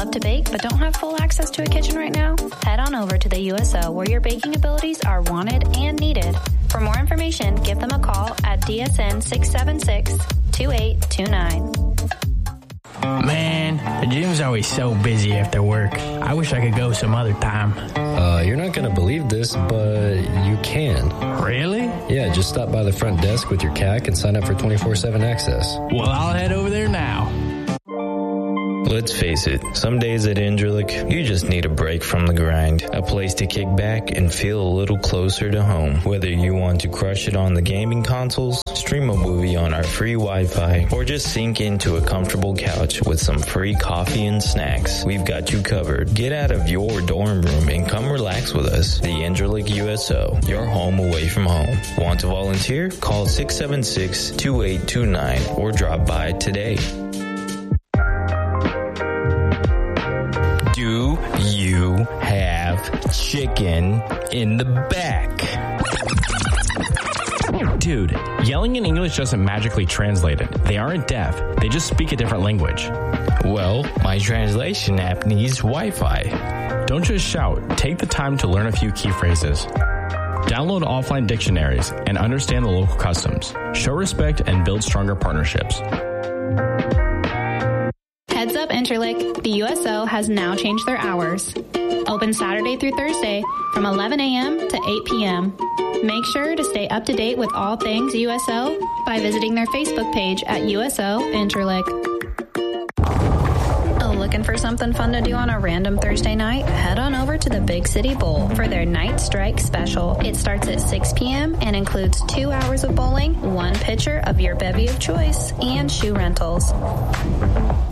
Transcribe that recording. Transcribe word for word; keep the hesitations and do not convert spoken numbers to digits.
Love to bake but don't have full access to a kitchen right now? Head on over to the U S O where your baking abilities are wanted and needed. For more information, give them a call at D S N six seven six, two eight two nine. Man, the gym's always so busy after work. I wish I could go some other time. Uh, you're not going to believe this, but you can. Really? Yeah, just stop by the front desk with your C A C and sign up for twenty-four seven access. Well, I'll head over there now. Let's face it, some days at Indralik, you just need a break from the grind. A place to kick back and feel a little closer to home. Whether you want to crush it on the gaming consoles, stream a movie on our free Wi-Fi, or just sink into a comfortable couch with some free coffee and snacks, we've got you covered. Get out of your dorm room and come relax with us. The Indralik U S O, your home away from home. Want to volunteer? Call six seven six, two eight two nine or drop by today. Do you have chicken in the back? Dude, yelling in English doesn't magically translate it. They aren't deaf. They just speak a different language. Well, my translation app needs Wi-Fi. Don't just shout. Take the time to learn a few key phrases. Download offline dictionaries and understand the local customs. Show respect and build stronger partnerships. Heads up, Interlick. The U S O has now changed their hours. Open Saturday through Thursday from eleven a.m. to eight p.m. Make sure to stay up to date with all things U S O by visiting their Facebook page at U S O Interlick. Looking for something fun to do on a random Thursday night? Head on over to the Big City Bowl for their Night Strike special. It starts at six p.m. and includes two hours of bowling, one pitcher of your bevy of choice, and shoe rentals.